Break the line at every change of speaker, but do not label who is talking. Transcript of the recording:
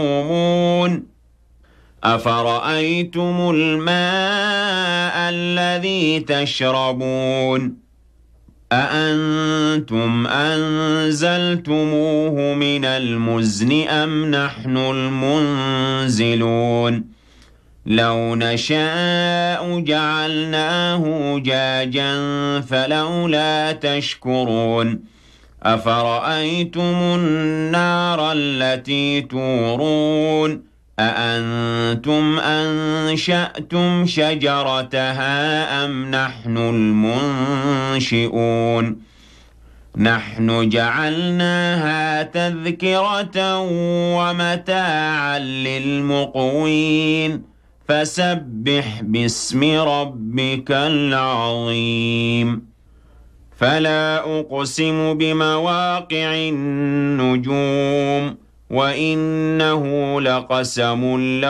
أفرأيتم الماء الذي تشربون أأنتم أنزلتموه من المزن أم نحن المنزلون لو نشاء جعلناه جاجا فلولا تشكرون أفرأيتم النار التي تورون أأنتم أنشأتم شجرتها أم نحن المنشئون نحن جعلناها تذكرة ومتاعا للمقوين فسبح باسم ربك العظيم فلا أقسم بمواقع النجوم وإنه لقسم